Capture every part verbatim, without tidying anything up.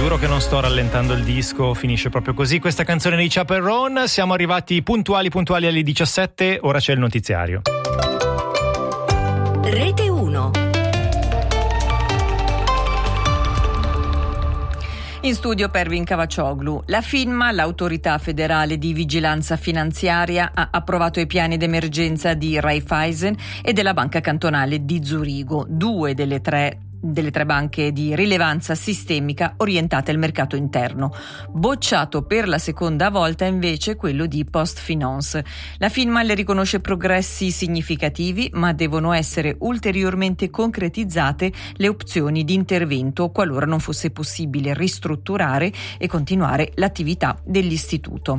giuro che non sto rallentando il disco, finisce proprio così questa canzone dei Chaperone. Siamo arrivati puntuali puntuali alle diciassette, ora c'è il notiziario. Rete uno. In studio Pervin Cavaccioglu. La FINMA, l'autorità federale di vigilanza finanziaria, ha approvato i piani d'emergenza di Raiffeisen e della Banca Cantonale di Zurigo, due delle tre delle tre banche di rilevanza sistemica orientate al mercato interno. Bocciato per la seconda volta invece quello di PostFinance. La FINMA le riconosce progressi significativi, ma devono essere ulteriormente concretizzate le opzioni di intervento qualora non fosse possibile ristrutturare e continuare l'attività dell'istituto.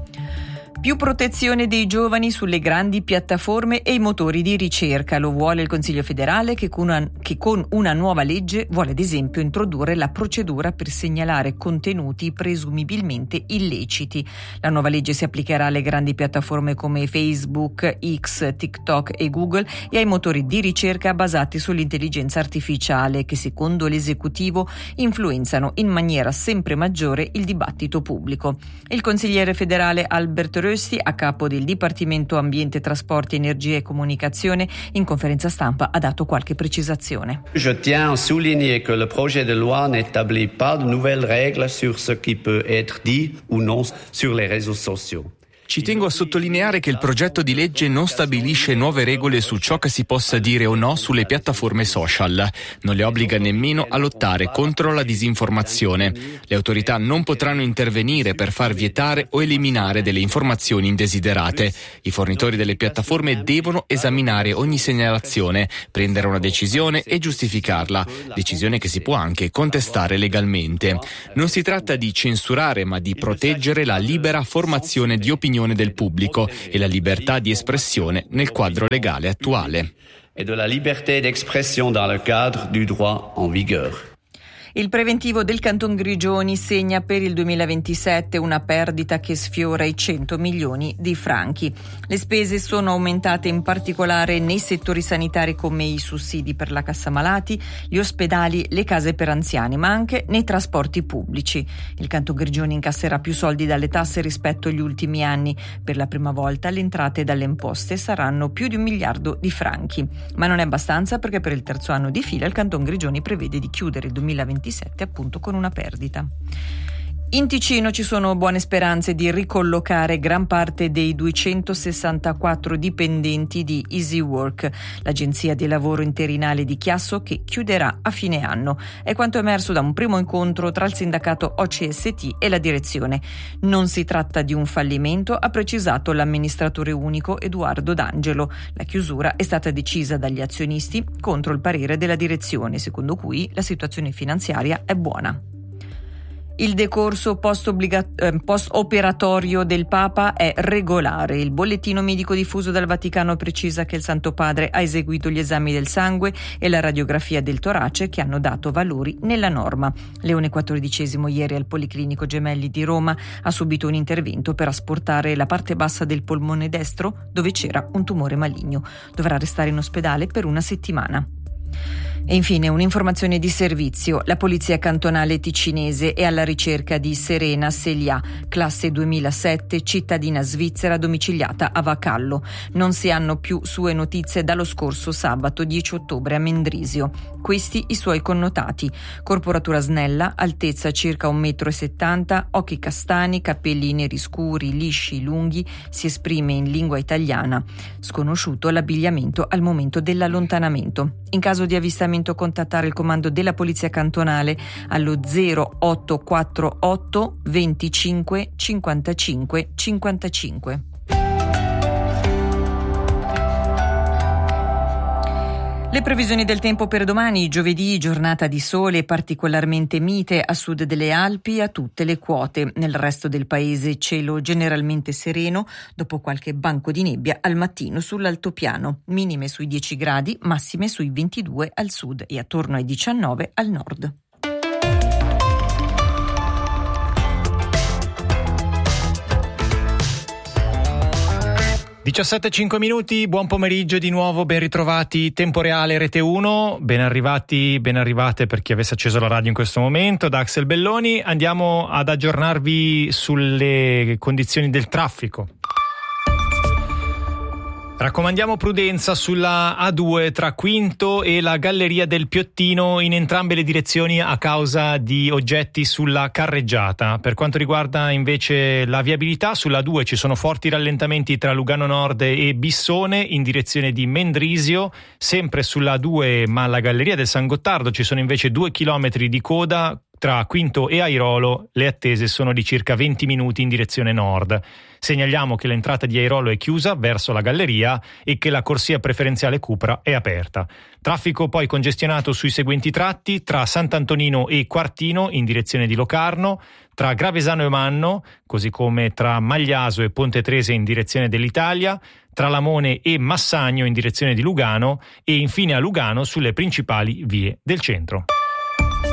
Più protezione dei giovani sulle grandi piattaforme e i motori di ricerca. Lo vuole il Consiglio federale che con, una, che con una nuova legge vuole ad esempio introdurre la procedura per segnalare contenuti presumibilmente illeciti. La nuova legge si applicherà alle grandi piattaforme come Facebook, X, TikTok e Google e ai motori di ricerca basati sull'intelligenza artificiale che secondo l'esecutivo influenzano in maniera sempre maggiore il dibattito pubblico. Il consigliere federale Albert Rösti, a capo del Dipartimento Ambiente, Trasporti, Energia e Comunicazione, in conferenza stampa ha dato qualche precisazione. Je tiens à souligner que le projet de loi n'établit pas de nouvelles règles sur ce qui peut être dit ou non sur les réseaux sociaux. Ci tengo a sottolineare che il progetto di legge non stabilisce nuove regole su ciò che si possa dire o no sulle piattaforme social. Non le obbliga nemmeno a lottare contro la disinformazione. Le autorità non potranno intervenire per far vietare o eliminare delle informazioni indesiderate. I fornitori delle piattaforme devono esaminare ogni segnalazione, prendere una decisione e giustificarla, decisione che si può anche contestare legalmente. Non si tratta di censurare, ma di proteggere la libera formazione di opinione del pubblico e la libertà di espressione nel quadro legale attuale. E de la liberté d'expression dans le cadre du droit en vigueur. Il preventivo del Canton Grigioni segna per il duemilaventisette una perdita che sfiora i cento milioni di franchi. Le spese sono aumentate in particolare nei settori sanitari come i sussidi per la cassa malati, gli ospedali, le case per anziani, ma anche nei trasporti pubblici. Il Canton Grigioni incasserà più soldi dalle tasse rispetto agli ultimi anni. Per la prima volta le entrate dalle imposte saranno più di un miliardo di franchi. Ma non è abbastanza perché per il terzo anno di fila il Canton Grigioni prevede di chiudere il duemilaventisette appunto con una perdita. In Ticino ci sono buone speranze di ricollocare gran parte dei duecentosessantaquattro dipendenti di Easy Work, l'agenzia di lavoro interinale di Chiasso che chiuderà a fine anno. È quanto emerso da un primo incontro tra il sindacato O C S T e la direzione. Non si tratta di un fallimento, ha precisato l'amministratore unico Edoardo D'Angelo. La chiusura è stata decisa dagli azionisti contro il parere della direzione, secondo cui la situazione finanziaria è buona. Il decorso post-operatorio del Papa è regolare. Il bollettino medico diffuso dal Vaticano precisa che il Santo Padre ha eseguito gli esami del sangue e la radiografia del torace che hanno dato valori nella norma. Leone quattordicesimo ieri al Policlinico Gemelli di Roma ha subito un intervento per asportare la parte bassa del polmone destro dove c'era un tumore maligno. Dovrà restare in ospedale per una settimana. E infine un'informazione di servizio. La Polizia Cantonale Ticinese è alla ricerca di Serena Celià, classe duemilasette, cittadina svizzera domiciliata a Vacallo. Non si hanno più sue notizie dallo scorso sabato dieci ottobre a Mendrisio. Questi i suoi connotati: corporatura snella, altezza circa un metro e settanta, occhi castani, capelli neri scuri, lisci, lunghi, si esprime in lingua italiana. Sconosciuto l'abbigliamento al momento dell'allontanamento. In caso di avvistamento contattare il comando della Polizia Cantonale allo zero otto quattro otto venticinque cinquantacinque cinquantacinque. Le previsioni del tempo per domani, giovedì, giornata di sole particolarmente mite a sud delle Alpi a tutte le quote. Nel resto del paese cielo generalmente sereno, dopo qualche banco di nebbia al mattino sull'altopiano. Minime sui dieci gradi, massime sui ventidue al sud e attorno ai diciannove al nord. diciassette e cinque minuti, buon pomeriggio di nuovo, ben ritrovati, Tempo Reale Rete uno, ben arrivati, ben arrivate per chi avesse acceso la radio in questo momento, da Axel Belloni. Andiamo ad aggiornarvi sulle condizioni del traffico. Raccomandiamo prudenza sulla A due tra Quinto e la Galleria del Piottino in entrambe le direzioni a causa di oggetti sulla carreggiata. Per quanto riguarda invece la viabilità, sulla A due ci sono forti rallentamenti tra Lugano Nord e Bissone in direzione di Mendrisio. Sempre sulla A due ma alla Galleria del San Gottardo ci sono invece due chilometri di coda. Tra Quinto e Airolo le attese sono di circa venti minuti in direzione nord. Segnaliamo che l'entrata di Airolo è chiusa verso la galleria e che la corsia preferenziale Cupra è aperta. Traffico poi congestionato sui seguenti tratti: tra Sant'Antonino e Quartino in direzione di Locarno, tra Gravesano e Manno, così come tra Magliaso e Ponte Trese in direzione dell'Italia, tra Lamone e Massagno in direzione di Lugano e infine a Lugano sulle principali vie del centro.